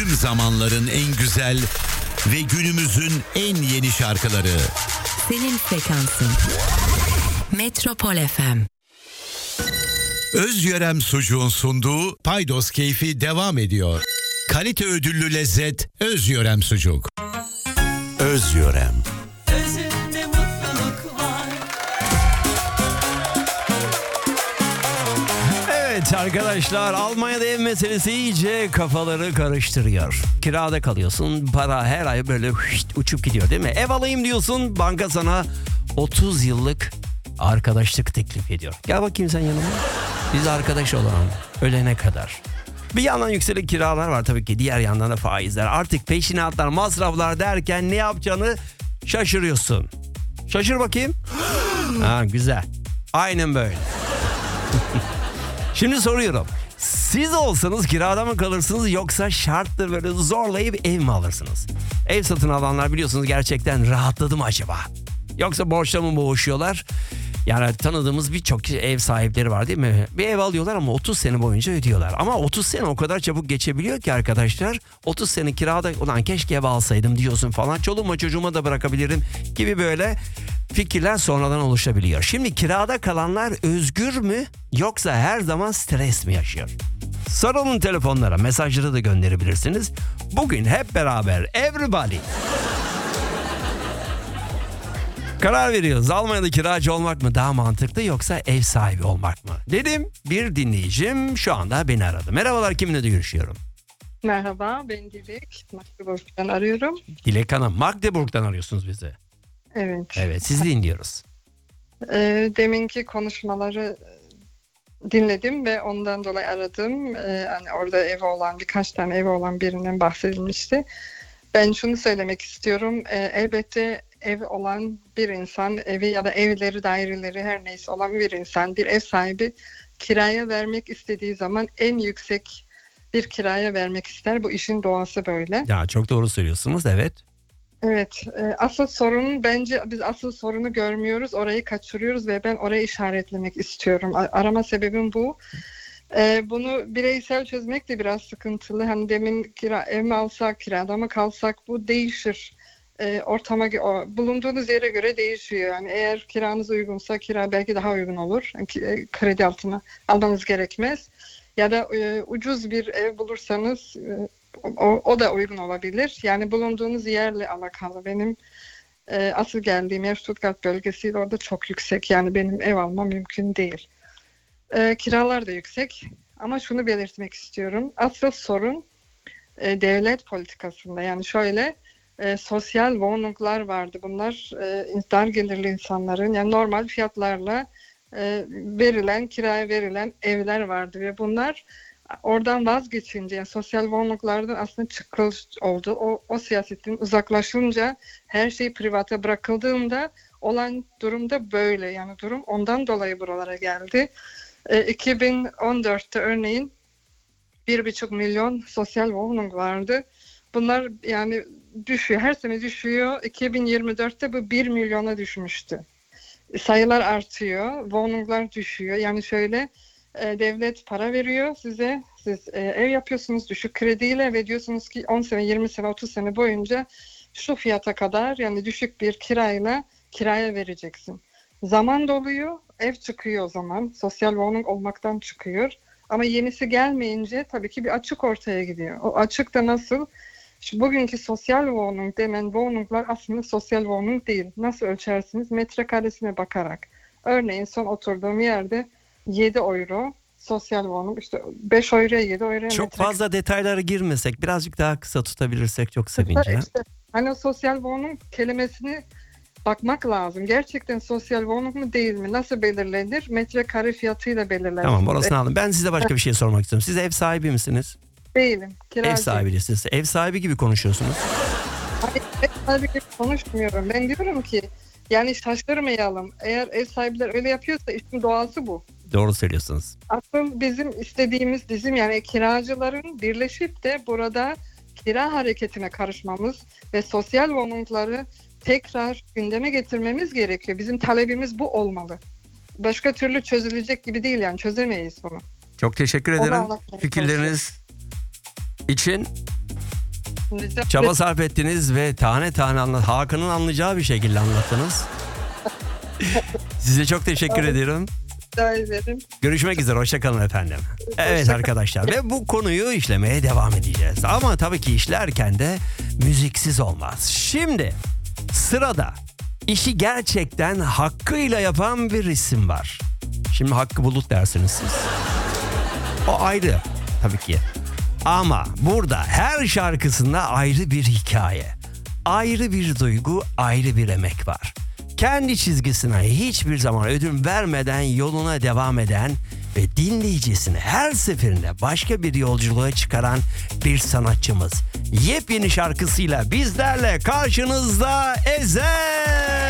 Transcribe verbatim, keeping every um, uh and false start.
Tüm zamanların en güzel ve günümüzün en yeni şarkıları. Senin frekansın. Metropol F M. Özyörem Sucuğun sunduğu Paydos Keyfi devam ediyor. Kalite ödüllü lezzet Özyörem Sucuk. Özyörem. Özünde mutluluk var. Evet arkadaşlar, Almanya'da ev meselesi iyice kafaları karıştırıyor. Kirada kalıyorsun, para her ay böyle uçup gidiyor değil mi? Ev alayım diyorsun, banka sana otuz yıllık arkadaşlık teklif ediyor. Gel bakayım sen yanıma. Biz arkadaş olalım ölene kadar. Bir yandan yükselen kiralar var tabii ki, diğer yandan da faizler. Artık peşinatlar, masraflar derken ne yapacağını şaşırıyorsun. Şaşır bakayım. Ha, güzel. Aynen böyle. Şimdi soruyorum. Siz olsanız kirada mı kalırsınız yoksa şarttır böyle zorlayıp ev mi alırsınız? Ev satın alanlar biliyorsunuz gerçekten rahatladı mı acaba? Yoksa borçla mı boğuşuyorlar? Yani tanıdığımız birçok ev sahipleri var değil mi? Bir ev alıyorlar ama otuz sene boyunca ödüyorlar. Ama otuz sene o kadar çabuk geçebiliyor ki arkadaşlar. otuz sene kirada, ulan keşke ev alsaydım diyorsun falan. Çoluğuma çocuğuma da bırakabilirim gibi böyle fikirler sonradan oluşabiliyor. Şimdi kirada kalanlar özgür mü yoksa her zaman stres mi yaşıyor? Soralım telefonlara, mesajları da gönderebilirsiniz. Bugün hep beraber everybody karar veriyoruz. Almanya'da kiracı olmak mı daha mantıklı yoksa ev sahibi olmak mı? Dedim, bir dinleyicim şu anda beni aradı. Merhabalar, kiminle de görüşüyorum? Merhaba, ben Dilek. Magdeburg'dan arıyorum. Dilek Hanım, Magdeburg'dan arıyorsunuz bizi. Evet. Evet, sizi dinliyoruz. Ee, deminki konuşmaları dinledim ve ondan dolayı aradım. Ee, hani orada evi olan, birkaç tane evi olan birinden bahsedilmişti. Ben şunu söylemek istiyorum. Ee, elbette ev olan bir insan, evi ya da evleri, daireleri her neyse olan bir insan, bir ev sahibi kiraya vermek istediği zaman en yüksek bir kiraya vermek ister. Bu işin doğası böyle. Ya çok doğru söylüyorsunuz, evet. Evet, e, asıl sorun bence biz asıl sorunu görmüyoruz, orayı kaçırıyoruz ve ben orayı işaretlemek istiyorum. A- Arama sebebim bu. E, bunu bireysel çözmek de biraz sıkıntılı. Hani demin kira, ev mi alsak, kirada mı kalsak bu değişir. E, ortama, o, bulunduğunuz yere göre değişiyor. Yani eğer kiranız uygunsa kira belki daha uygun olur. Yani, e, kredi altına almanız gerekmez. Ya da e, ucuz bir ev bulursanız e, o, o da uygun olabilir. Yani bulunduğunuz yerle alakalı. Benim e, asıl geldiğim yer Stuttgart bölgesi, orada çok yüksek. Yani benim ev almam mümkün değil. E, kiralar da yüksek. Ama şunu belirtmek istiyorum. Asıl sorun e, devlet politikasında. Yani şöyle e, sosyal wohnunglar vardı. Bunlar e, dar gelirli insanların yani normal fiyatlarla e, verilen, kiraya verilen evler vardı ve bunlar oradan vazgeçince, yani sosyal wohnunglardan aslında çıkış oldu. O, o siyasetin uzaklaşınca, her şey privata bırakıldığında olan durumda böyle. Yani durum ondan dolayı buralara geldi. E, iki bin on dörtte örneğin bir buçuk milyon sosyal wohnung vardı. Bunlar yani düşüyor, her sene düşüyor. iki bin yirmi dörtte bu bir milyona düşmüştü. Sayılar artıyor, wohnunglar düşüyor. Yani şöyle e, devlet para veriyor size, siz e, ev yapıyorsunuz düşük krediyle ve diyorsunuz ki on sene, yirmi sene, otuz sene boyunca şu fiyata kadar yani düşük bir kirayla kiraya vereceksin. Zaman doluyor, ev çıkıyor o zaman, sosyal wohnung olmaktan çıkıyor. Ama yenisi gelmeyince tabii ki bir açık ortaya gidiyor. O açık da nasıl? Şu bugünkü sosyal wohnung denen wohnunglar aslında sosyal wohnung değil. Nasıl ölçersiniz? Metrekaresine bakarak. Örneğin son oturduğum yerde yedi euro sosyal wohnung, işte beş euroya yedi euroya Çok metrekare. fazla detaylara girmesek, birazcık daha kısa tutabilirsek çok sevineceğim. İşte, hani o sosyal wohnung kelimesini bakmak lazım. Gerçekten sosyal wohnung mu değil mi? Nasıl belirlenir? Metrekare fiyatıyla belirlenir. Tamam, orasını aldım. Ben size başka bir şey sormak istiyorum. Siz ev sahibi misiniz? Değilim. Kiracı. Ev sahibi değilsiniz. Ev sahibi gibi konuşuyorsunuz. Hayır, ev sahibi gibi konuşmuyorum. Ben diyorum ki yani şaşırmayalım. Eğer ev sahipler öyle yapıyorsa işin doğası bu. Doğru söylüyorsunuz. Asıl bizim istediğimiz bizim yani kiracıların birleşip de burada kira hareketine karışmamız ve sosyal wohnungları tekrar gündeme getirmemiz gerekiyor. Bizim talebimiz bu olmalı. Başka türlü çözülecek gibi değil, yani çözemeyiz bunu. Çok teşekkür Onu ederim anlatmaya fikirleriniz için. Rica Çaba sarf ettiniz ve tane tane anlat. Hakan'ın anlayacağı bir şekilde anlattınız. Size çok teşekkür ediyorum. ederim. Görüşmek üzere. Hoşçakalın efendim. Evet arkadaşlar ve bu konuyu işlemeye devam edeceğiz. Ama tabii ki işlerken de müziksiz olmaz. Şimdi sırada işi gerçekten hakkıyla yapan bir isim var. Şimdi Hakkı Bulut dersiniz siz. O ayrı tabii ki. Ama burada her şarkısında ayrı bir hikaye, ayrı bir duygu, ayrı bir emek var. Kendi çizgisine hiçbir zaman ödün vermeden yoluna devam eden ve dinleyicisini her seferinde başka bir yolculuğa çıkaran bir sanatçımız. Yepyeni şarkısıyla bizlerle karşınızda Ezel.